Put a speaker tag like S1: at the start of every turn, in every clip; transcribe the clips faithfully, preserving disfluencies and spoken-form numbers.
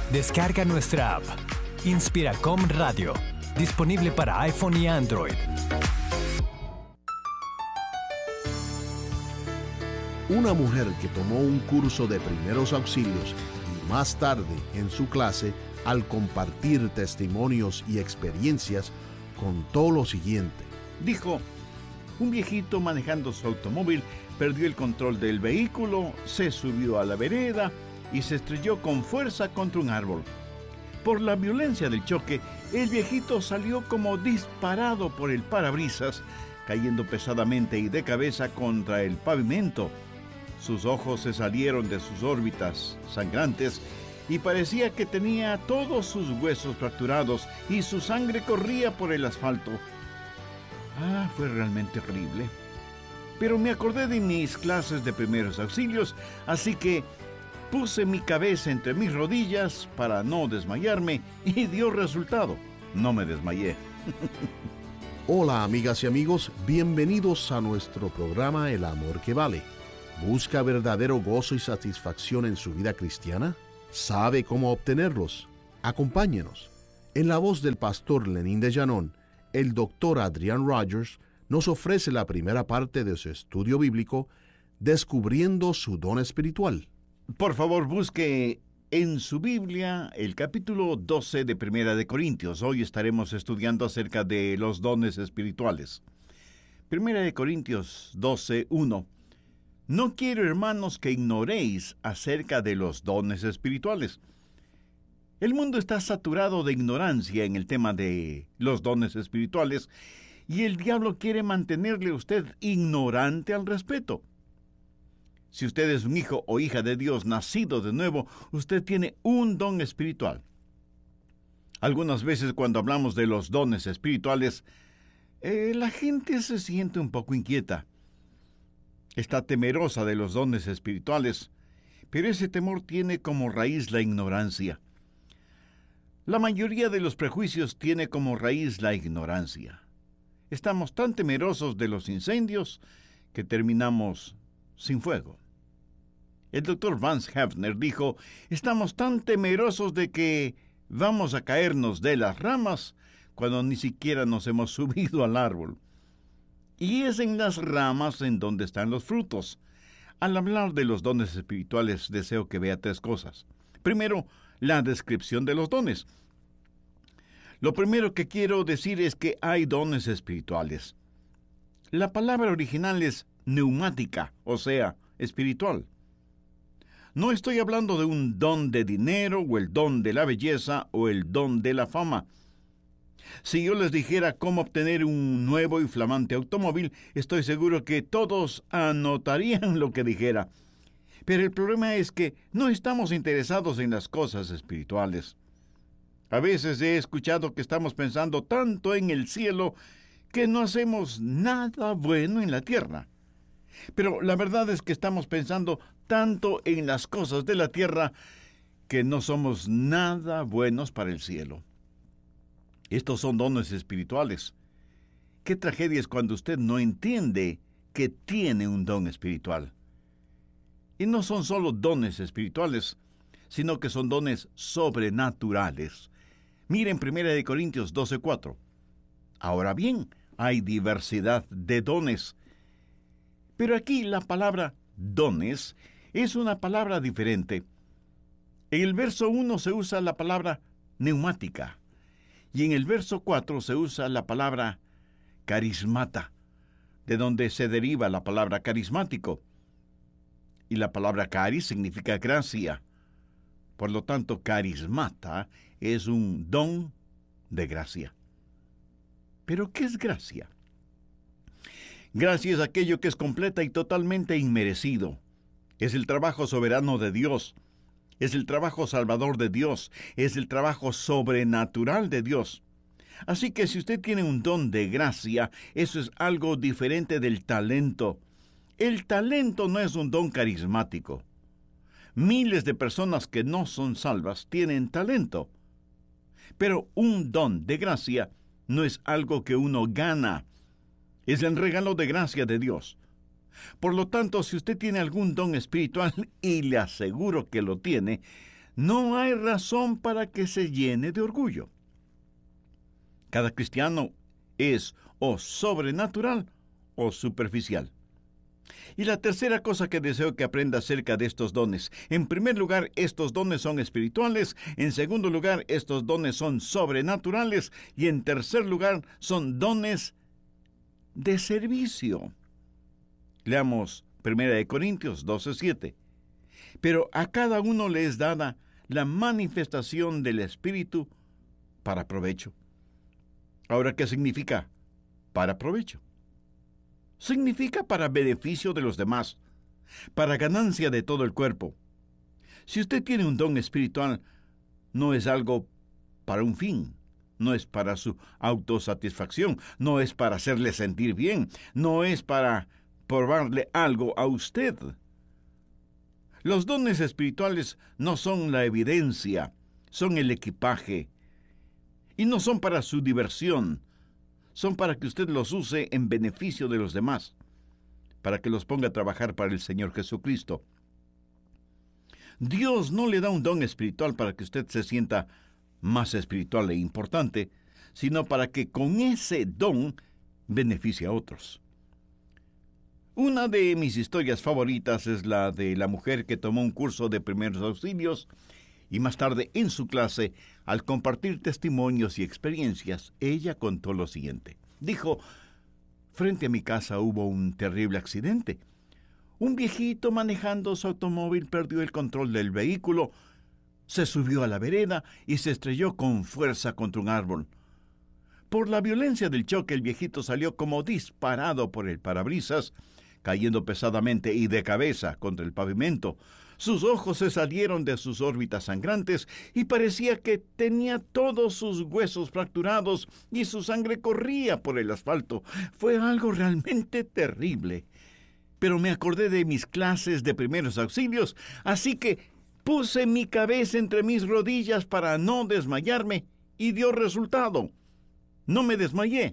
S1: Descarga nuestra app, Inspiracom Radio, disponible para iPhone y Android.
S2: Una mujer que tomó un curso de primeros auxilios y más tarde en su clase, al compartir testimonios y experiencias, contó lo siguiente.
S3: Dijo, un viejito manejando su automóvil perdió el control del vehículo, se subió a la vereda y se estrelló con fuerza contra un árbol. Por la violencia del choque, el viejito salió como disparado por el parabrisas, cayendo pesadamente y de cabeza contra el pavimento. Sus ojos se salieron de sus órbitas sangrantes y parecía que tenía todos sus huesos fracturados y su sangre corría por el asfalto. Ah, fue realmente horrible. Pero me acordé de mis clases de primeros auxilios, así que puse mi cabeza entre mis rodillas para no desmayarme y dio resultado. No me desmayé.
S2: Hola, amigas y amigos, bienvenidos a nuestro programa El Amor que Vale. ¿Busca verdadero gozo y satisfacción en su vida cristiana? ¿Sabe cómo obtenerlos? Acompáñenos. En la voz del pastor Lenín de Llanón, el doctor Adrián Rogers nos ofrece la primera parte de su estudio bíblico, Descubriendo su don espiritual.
S3: Por favor, busque en su Biblia el capítulo doce de Primera de Corintios. Hoy estaremos estudiando acerca de los dones espirituales. Primera de Corintios doce, uno. No quiero, hermanos, que ignoréis acerca de los dones espirituales. El mundo está saturado de ignorancia en el tema de los dones espirituales y el diablo quiere mantenerle a usted ignorante al respecto. Si usted es un hijo o hija de Dios nacido de nuevo, usted tiene un don espiritual. Algunas veces cuando hablamos de los dones espirituales, eh, la gente se siente un poco inquieta. Está temerosa de los dones espirituales, pero ese temor tiene como raíz la ignorancia. La mayoría de los prejuicios tiene como raíz la ignorancia. Estamos tan temerosos de los incendios que terminamos sin fuego. El doctor Vance Havner dijo, estamos tan temerosos de que vamos a caernos de las ramas cuando ni siquiera nos hemos subido al árbol. Y es en las ramas en donde están los frutos. Al hablar de los dones espirituales, deseo que vea tres cosas. Primero, la descripción de los dones. Lo primero que quiero decir es que hay dones espirituales. La palabra original es neumática, o sea, espiritual. No estoy hablando de un don de dinero, o el don de la belleza, o el don de la fama. Si yo les dijera cómo obtener un nuevo y flamante automóvil, estoy seguro que todos anotarían lo que dijera. Pero el problema es que no estamos interesados en las cosas espirituales. A veces he escuchado que estamos pensando tanto en el cielo que no hacemos nada bueno en la tierra. Pero la verdad es que estamos pensando tanto en las cosas de la tierra que no somos nada buenos para el cielo. Estos son dones espirituales. Qué tragedia es cuando usted no entiende que tiene un don espiritual. Y no son solo dones espirituales, sino que son dones sobrenaturales. Miren primera de Corintios doce, cuatro. Ahora bien, hay diversidad de dones. Pero aquí la palabra dones es una palabra diferente. En el verso uno se usa la palabra neumática. Y en el verso cuatro se usa la palabra carismata, de donde se deriva la palabra carismático. Y la palabra caris significa gracia. Por lo tanto, carismata es un don de gracia. ¿Pero qué es gracia? Gracia es aquello que es completa y totalmente inmerecido. Es el trabajo soberano de Dios. Es el trabajo salvador de Dios. Es el trabajo sobrenatural de Dios. Así que si usted tiene un don de gracia, eso es algo diferente del talento. El talento no es un don carismático. Miles de personas que no son salvas tienen talento. Pero un don de gracia no es algo que uno gana. Es el regalo de gracia de Dios. Por lo tanto, si usted tiene algún don espiritual, y le aseguro que lo tiene, no hay razón para que se llene de orgullo. Cada cristiano es o sobrenatural o superficial. Y la tercera cosa que deseo que aprenda acerca de estos dones. En primer lugar, estos dones son espirituales. En segundo lugar, estos dones son sobrenaturales. Y en tercer lugar, son dones de servicio. Leamos primera de Corintios doce siete. Pero a cada uno le es dada la manifestación del Espíritu para provecho. Ahora, ¿qué significa para provecho? Significa para beneficio de los demás, para ganancia de todo el cuerpo. Si usted tiene un don espiritual, no es algo para un fin, no es para su autosatisfacción, no es para hacerle sentir bien, no es para probarle algo a usted. Los dones espirituales no son la evidencia, son el equipaje, y no son para su diversión. Son para que usted los use en beneficio de los demás, para que los ponga a trabajar para el Señor Jesucristo. Dios no le da un don espiritual para que usted se sienta más espiritual e importante, sino para que con ese don beneficie a otros. Una de mis historias favoritas es la de la mujer que tomó un curso de primeros auxilios y más tarde en su clase, al compartir testimonios y experiencias, ella contó lo siguiente. Dijo: frente a mi casa hubo un terrible accidente. Un viejito manejando su automóvil perdió el control del vehículo, se subió a la vereda y se estrelló con fuerza contra un árbol. Por la violencia del choque, el viejito salió como disparado por el parabrisas, cayendo pesadamente y de cabeza contra el pavimento. Sus ojos se salieron de sus órbitas sangrantes y parecía que tenía todos sus huesos fracturados y su sangre corría por el asfalto. Fue algo realmente terrible. Pero me acordé de mis clases de primeros auxilios, así que puse mi cabeza entre mis rodillas para no desmayarme y dio resultado. No me desmayé.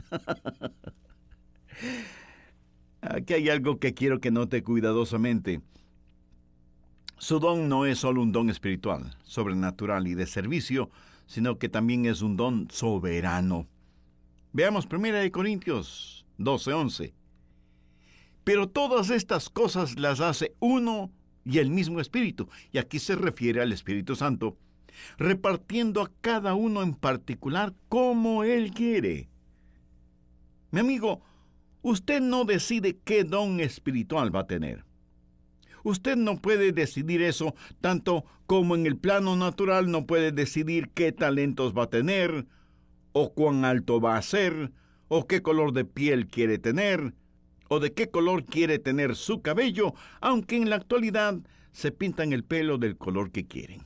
S3: Aquí hay algo que quiero que note cuidadosamente. Su don no es solo un don espiritual, sobrenatural y de servicio, sino que también es un don soberano. Veamos primera de Corintios doce once. Pero todas estas cosas las hace uno y el mismo Espíritu, y aquí se refiere al Espíritu Santo, repartiendo a cada uno en particular como Él quiere. Mi amigo, usted no decide qué don espiritual va a tener. Usted no puede decidir eso, tanto como en el plano natural no puede decidir qué talentos va a tener, o cuán alto va a ser, o qué color de piel quiere tener, o de qué color quiere tener su cabello, aunque en la actualidad se pintan el pelo del color que quieren.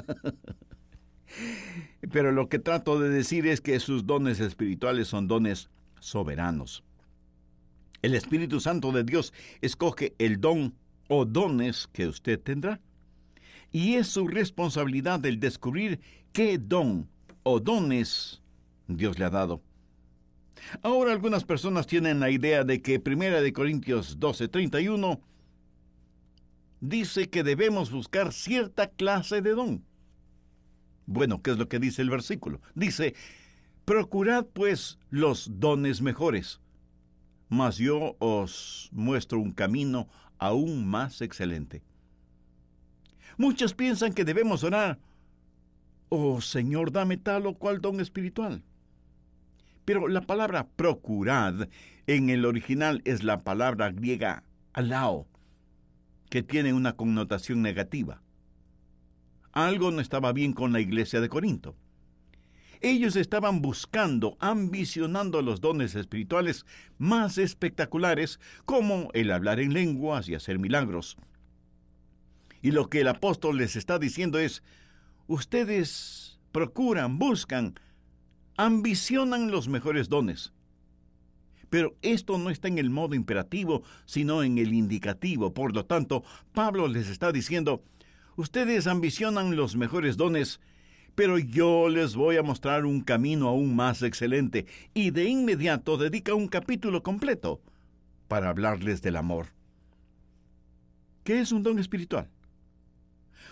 S3: Pero lo que trato de decir es que sus dones espirituales son dones soberanos. El Espíritu Santo de Dios escoge el don o dones que usted tendrá. Y es su responsabilidad el descubrir qué don o dones Dios le ha dado. Ahora algunas personas tienen la idea de que primera de Corintios doce treinta y uno dice que debemos buscar cierta clase de don. Bueno, ¿qué es lo que dice el versículo? Dice: procurad pues los dones mejores, mas yo os muestro un camino aún más excelente. Muchos piensan que debemos orar: oh Señor, dame tal o cual don espiritual. Pero la palabra procurad en el original es la palabra griega alao, que tiene una connotación negativa. Algo no estaba bien con la iglesia de Corinto. Ellos estaban buscando, ambicionando los dones espirituales más espectaculares, como el hablar en lenguas y hacer milagros. Y lo que el apóstol les está diciendo es: ustedes procuran, buscan, ambicionan los mejores dones. Pero esto no está en el modo imperativo, sino en el indicativo. Por lo tanto, Pablo les está diciendo: ustedes ambicionan los mejores dones, pero yo les voy a mostrar un camino aún más excelente. Y de inmediato dedica un capítulo completo para hablarles del amor. ¿Qué es un don espiritual?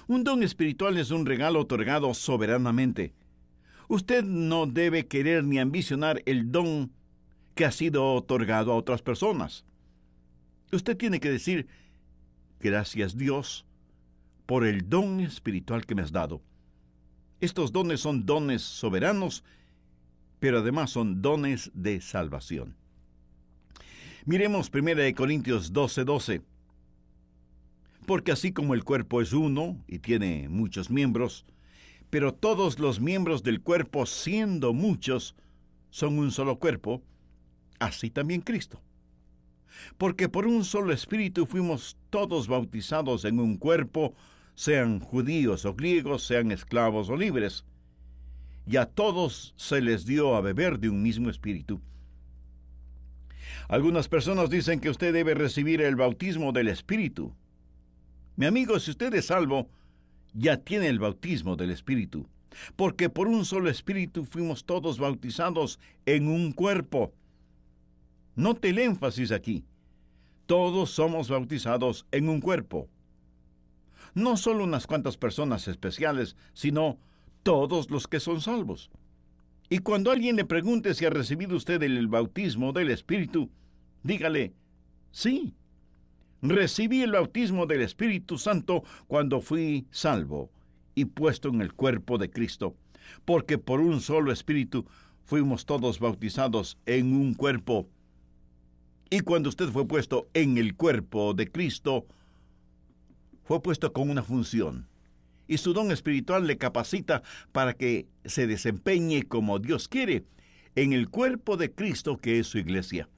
S3: Un don espiritual es un regalo otorgado soberanamente. Usted no debe querer ni ambicionar el don que ha sido otorgado a otras personas. Usted tiene que decir, gracias Dios por el don espiritual que me has dado. Estos dones son dones soberanos, pero además son dones de salvación. Miremos primera de Corintios doce, doce. Porque así como el cuerpo es uno y tiene muchos miembros, pero todos los miembros del cuerpo, siendo muchos, son un solo cuerpo, así también Cristo. Porque por un solo espíritu fuimos todos bautizados en un cuerpo, sean judíos o griegos, sean esclavos o libres, y a todos se les dio a beber de un mismo espíritu. Algunas personas dicen que usted debe recibir el bautismo del Espíritu. Mi amigo, si usted es salvo, ya tiene el bautismo del Espíritu, porque por un solo Espíritu fuimos todos bautizados en un cuerpo. Note el énfasis aquí. Todos somos bautizados en un cuerpo. No solo unas cuantas personas especiales, sino todos los que son salvos. Y cuando alguien le pregunte si ha recibido usted el bautismo del Espíritu, dígale, sí, recibí el bautismo del Espíritu Santo cuando fui salvo y puesto en el cuerpo de Cristo, porque por un solo Espíritu fuimos todos bautizados en un cuerpo. Y cuando usted fue puesto en el cuerpo de Cristo, fue puesto con una función. Y su don espiritual le capacita para que se desempeñe como Dios quiere en el cuerpo de Cristo que es su iglesia.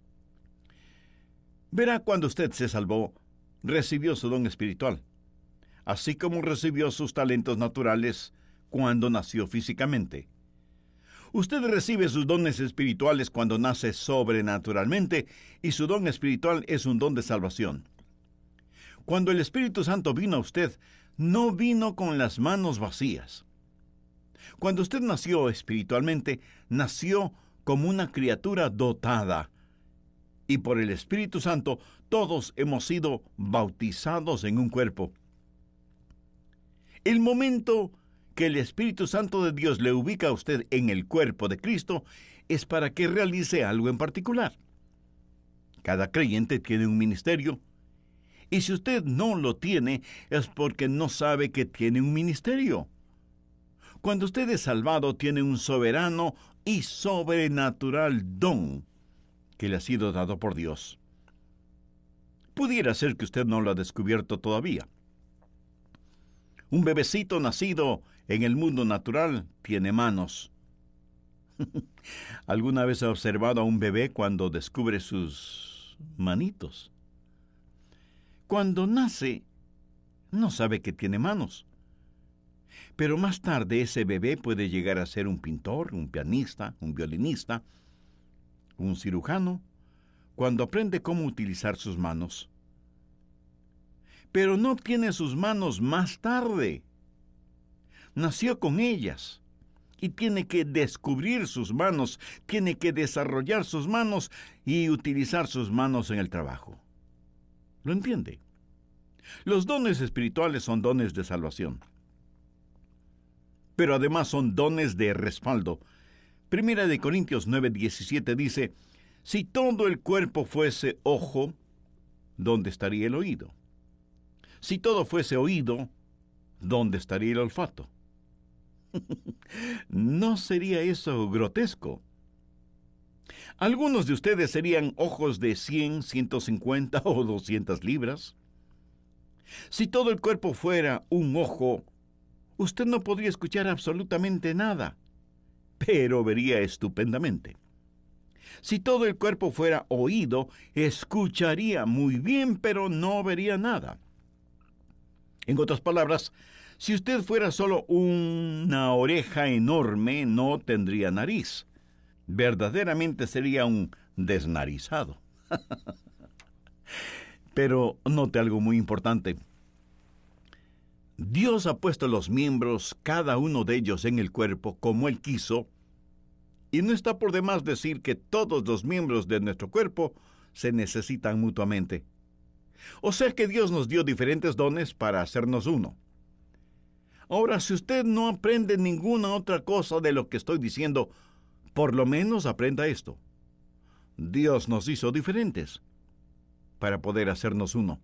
S3: Verá, cuando usted se salvó, recibió su don espiritual, así como recibió sus talentos naturales cuando nació físicamente. Usted recibe sus dones espirituales cuando nace sobrenaturalmente, y su don espiritual es un don de salvación. Cuando el Espíritu Santo vino a usted, no vino con las manos vacías. Cuando usted nació espiritualmente, nació como una criatura dotada. Y por el Espíritu Santo, todos hemos sido bautizados en un cuerpo. El momento que el Espíritu Santo de Dios le ubica a usted en el cuerpo de Cristo es para que realice algo en particular. Cada creyente tiene un ministerio, y si usted no lo tiene, es porque no sabe que tiene un ministerio. Cuando usted es salvado, tiene un soberano y sobrenatural don que le ha sido dado por Dios. Pudiera ser que usted no lo ha descubierto todavía. Un bebecito nacido en el mundo natural tiene manos. ¿Alguna vez ha observado a un bebé cuando descubre sus manitos? Cuando nace, no sabe que tiene manos. Pero más tarde ese bebé puede llegar a ser un pintor, un pianista, un violinista, un cirujano, cuando aprende cómo utilizar sus manos. Pero no obtiene sus manos más tarde. Nació con ellas y tiene que descubrir sus manos, tiene que desarrollar sus manos y utilizar sus manos en el trabajo. ¿Lo entiende? Los dones espirituales son dones de salvación, pero además son dones de respaldo. Primera de Corintios nueve, diecisiete dice, si todo el cuerpo fuese ojo, ¿dónde estaría el oído? Si todo fuese oído, ¿dónde estaría el olfato? ¿No sería eso grotesco? Algunos de ustedes serían ojos de cien, ciento cincuenta o doscientas libras. Si todo el cuerpo fuera un ojo, usted no podría escuchar absolutamente nada, pero vería estupendamente. Si todo el cuerpo fuera oído, escucharía muy bien, pero no vería nada. En otras palabras, si usted fuera solo una oreja enorme, no tendría nariz. Verdaderamente sería un desnarizado. Pero note algo muy importante. Dios ha puesto los miembros, cada uno de ellos, en el cuerpo como Él quiso, y no está por demás decir que todos los miembros de nuestro cuerpo se necesitan mutuamente. O sea que Dios nos dio diferentes dones para hacernos uno. Ahora, si usted no aprende ninguna otra cosa de lo que estoy diciendo, por lo menos aprenda esto. Dios nos hizo diferentes para poder hacernos uno.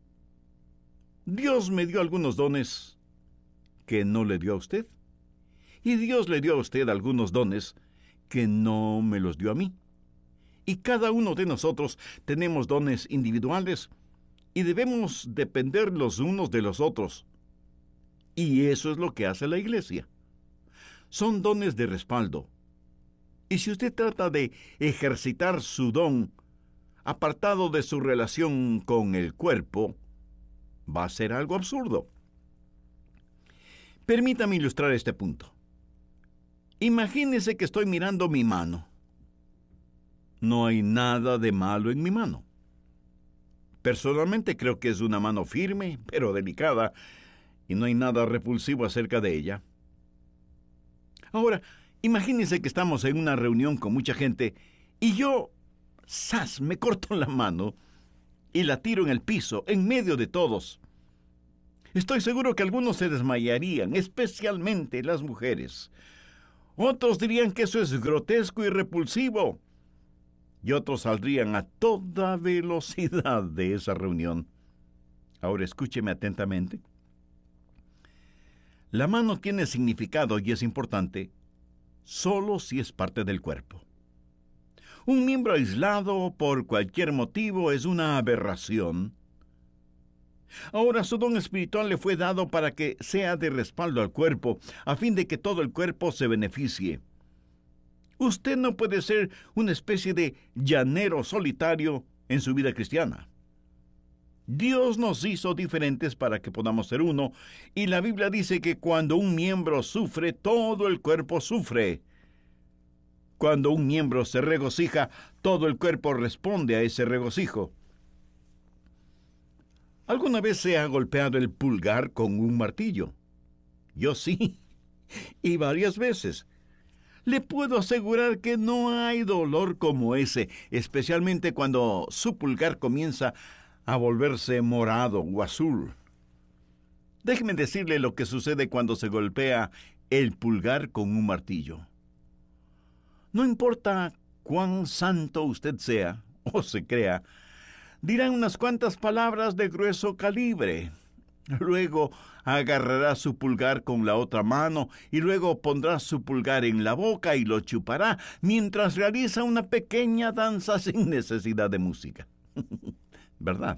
S3: Dios me dio algunos dones que no le dio a usted, y Dios le dio a usted algunos dones que no me los dio a mí. Y cada uno de nosotros tenemos dones individuales y debemos depender los unos de los otros. Y eso es lo que hace la iglesia. Son dones de respaldo. Y si usted trata de ejercitar su don apartado de su relación con el cuerpo, va a ser algo absurdo. Permítame ilustrar este punto. Imagínese que estoy mirando mi mano. No hay nada de malo en mi mano. Personalmente creo que es una mano firme, pero delicada, y no hay nada repulsivo acerca de ella. Ahora, imagínese que estamos en una reunión con mucha gente, y yo, ¡zas!, me corto la mano y la tiro en el piso, en medio de todos. Estoy seguro que algunos se desmayarían, especialmente las mujeres. Otros dirían que eso es grotesco y repulsivo. Y otros saldrían a toda velocidad de esa reunión. Ahora escúcheme atentamente. La mano tiene significado y es importante solo si es parte del cuerpo. Un miembro aislado por cualquier motivo es una aberración. Ahora, su don espiritual le fue dado para que sea de respaldo al cuerpo, a fin de que todo el cuerpo se beneficie. Usted no puede ser una especie de llanero solitario en su vida cristiana. Dios nos hizo diferentes para que podamos ser uno, y la Biblia dice que cuando un miembro sufre, todo el cuerpo sufre. Cuando un miembro se regocija, todo el cuerpo responde a ese regocijo. ¿Alguna vez se ha golpeado el pulgar con un martillo? Yo sí, y varias veces. Le puedo asegurar que no hay dolor como ese, especialmente cuando su pulgar comienza a volverse morado o azul. Déjeme decirle lo que sucede cuando se golpea el pulgar con un martillo. No importa cuán santo usted sea o se crea, dirán unas cuantas palabras de grueso calibre. Luego agarrará su pulgar con la otra mano y luego pondrá su pulgar en la boca y lo chupará mientras realiza una pequeña danza sin necesidad de música. ¿Verdad?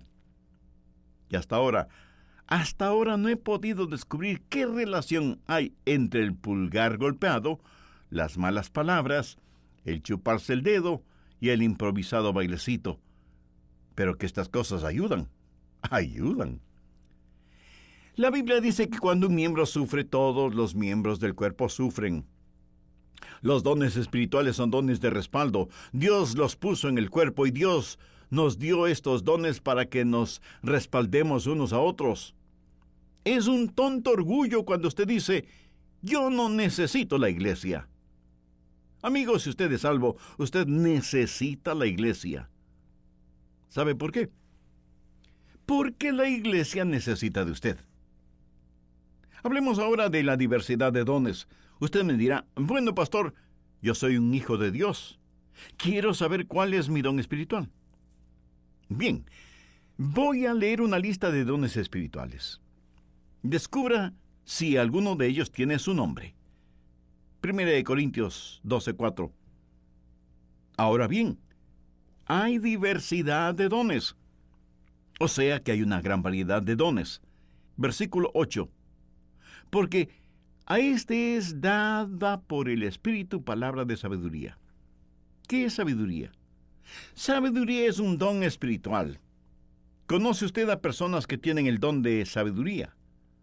S3: Y hasta ahora, hasta ahora no he podido descubrir qué relación hay entre el pulgar golpeado, las malas palabras, el chuparse el dedo y el improvisado bailecito. Pero que estas cosas ayudan, ayudan. La Biblia dice que cuando un miembro sufre, todos los miembros del cuerpo sufren. Los dones espirituales son dones de respaldo. Dios los puso en el cuerpo y Dios nos dio estos dones para que nos respaldemos unos a otros. Es un tonto orgullo cuando usted dice, yo no necesito la iglesia. Amigo, si usted es salvo, usted necesita la iglesia. ¿Sabe por qué? Porque la iglesia necesita de usted. Hablemos ahora de la diversidad de dones. Usted me dirá, bueno, pastor, yo soy un hijo de Dios. Quiero saber cuál es mi don espiritual. Bien, voy a leer una lista de dones espirituales. Descubra si alguno de ellos tiene su nombre. Primera de Corintios doce cuatro. Ahora bien, hay diversidad de dones. O sea que hay una gran variedad de dones. Versículo ocho. Porque a este es dada por el Espíritu palabra de sabiduría. ¿Qué es sabiduría? Sabiduría es un don espiritual. ¿Conoce usted a personas que tienen el don de sabiduría?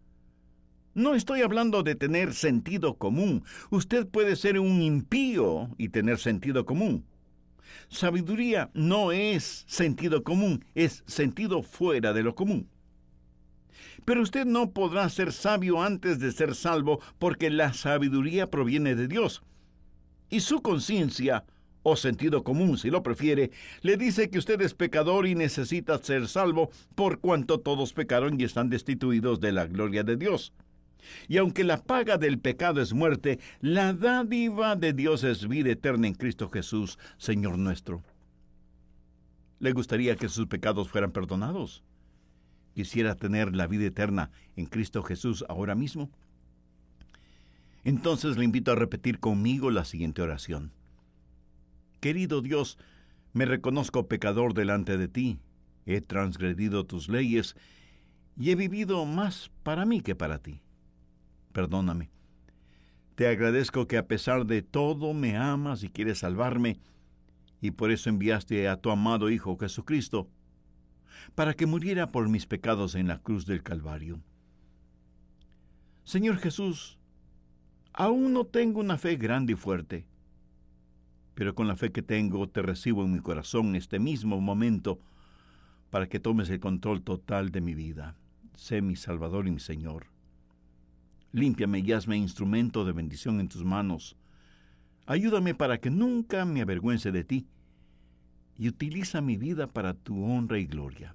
S3: No estoy hablando de tener sentido común. Usted puede ser un impío y tener sentido común. Sabiduría no es sentido común, es sentido fuera de lo común. Pero usted no podrá ser sabio antes de ser salvo, porque la sabiduría proviene de Dios. Y su conciencia, o sentido común si lo prefiere, le dice que usted es pecador y necesita ser salvo, por cuanto todos pecaron y están destituidos de la gloria de Dios. Y aunque la paga del pecado es muerte, la dádiva de Dios es vida eterna en Cristo Jesús, Señor nuestro. ¿Le gustaría que sus pecados fueran perdonados? ¿Quisiera tener la vida eterna en Cristo Jesús ahora mismo? Entonces le invito a repetir conmigo la siguiente oración. Querido Dios, me reconozco pecador delante de ti. He transgredido tus leyes y he vivido más para mí que para ti. Perdóname. Te agradezco que a pesar de todo me amas y quieres salvarme, y por eso enviaste a tu amado Hijo Jesucristo, para que muriera por mis pecados en la cruz del Calvario. Señor Jesús, aún no tengo una fe grande y fuerte, pero con la fe que tengo te recibo en mi corazón en este mismo momento, para que tomes el control total de mi vida. Sé mi Salvador y mi Señor. Límpiame y hazme instrumento de bendición en tus manos. Ayúdame para que nunca me avergüence de ti, y utiliza mi vida para tu honra y gloria.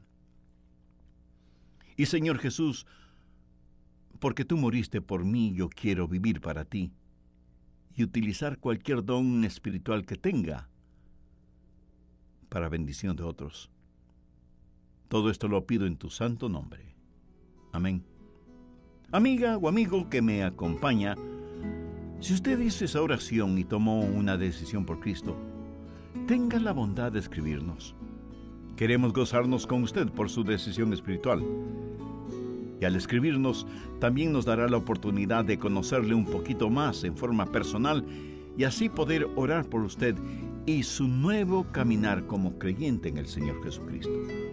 S3: Y Señor Jesús, porque tú moriste por mí, yo quiero vivir para ti, y utilizar cualquier don espiritual que tenga para bendición de otros. Todo esto lo pido en tu santo nombre. Amén. Amiga o amigo que me acompaña, si usted hizo esa oración y tomó una decisión por Cristo, tenga la bondad de escribirnos. Queremos gozarnos con usted por su decisión espiritual. Y al escribirnos, también nos dará la oportunidad de conocerle un poquito más en forma personal y así poder orar por usted y su nuevo caminar como creyente en el Señor Jesucristo.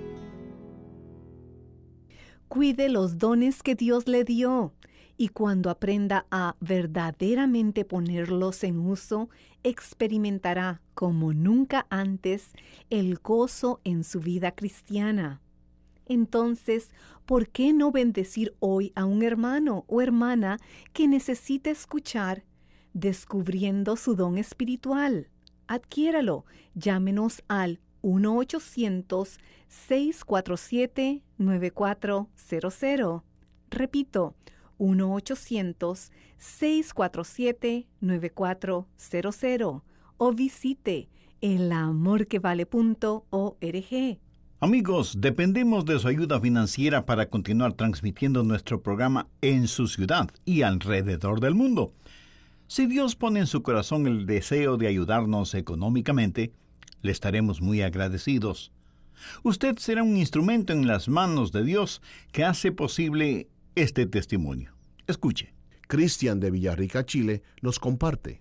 S4: Cuide los dones que Dios le dio, y cuando aprenda a verdaderamente ponerlos en uso, experimentará como nunca antes el gozo en su vida cristiana. Entonces, ¿por qué no bendecir hoy a un hermano o hermana que necesita escuchar, descubriendo su don espiritual? Adquiéralo. Llámenos al uno ochocientos, seis cuatro siete, nueve cuatro cero cero. Repito, uno ochocientos, seis cuatro siete, nueve cuatro cero cero. O visite el amor que vale punto org.
S3: Amigos, dependemos de su ayuda financiera para continuar transmitiendo nuestro programa en su ciudad y alrededor del mundo. Si Dios pone en su corazón el deseo de ayudarnos económicamente, le estaremos muy agradecidos. Usted será un instrumento en las manos de Dios que hace posible este testimonio. Escuche.
S2: Cristian de Villarrica, Chile, nos comparte.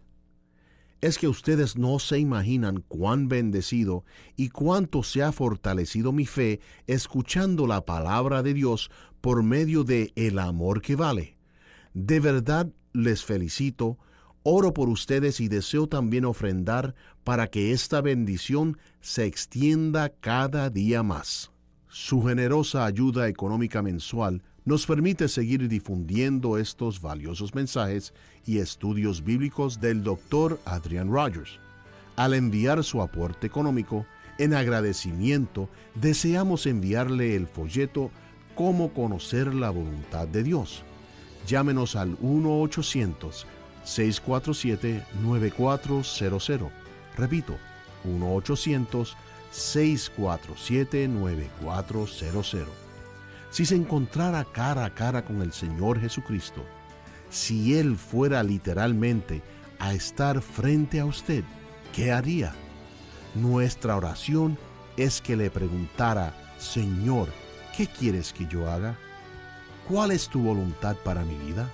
S2: Es que ustedes no se imaginan cuán bendecido y cuánto se ha fortalecido mi fe escuchando la palabra de Dios por medio de El Amor que Vale. De verdad les felicito, oro por ustedes y deseo también ofrendar para que esta bendición se extienda cada día más. Su generosa ayuda económica mensual nos permite seguir difundiendo estos valiosos mensajes y estudios bíblicos del doctor Adrian Rogers. Al enviar su aporte económico, en agradecimiento, deseamos enviarle el folleto Cómo conocer la voluntad de Dios. Llámenos al uno ochocientos, seis cuatro siete, nueve cuatro cero cero. Repito, uno ochocientos, seis cuatro siete, nueve cuatro cero cero. Si se encontrara cara a cara con el Señor Jesucristo, si Él fuera literalmente a estar frente a usted, ¿qué haría? Nuestra oración es que le preguntara, Señor, ¿qué quieres que yo haga? ¿Cuál es tu voluntad para mi vida?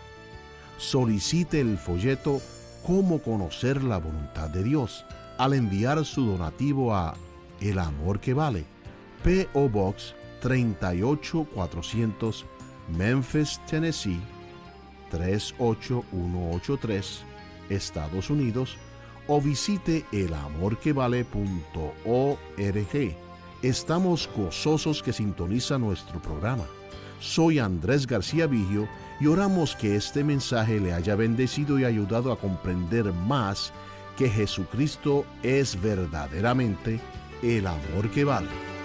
S2: Solicite el folleto Cómo conocer la voluntad de Dios al enviar su donativo a El Amor que Vale, P O Box treinta y ocho cuatrocientos, Memphis, Tennessee tres ocho uno ocho tres, Estados Unidos, o visite el amor que vale punto org. Estamos gozosos que sintoniza nuestro programa. Soy Andrés García Vigio y oramos que este mensaje le haya bendecido y ayudado a comprender más que Jesucristo es verdaderamente el amor que vale.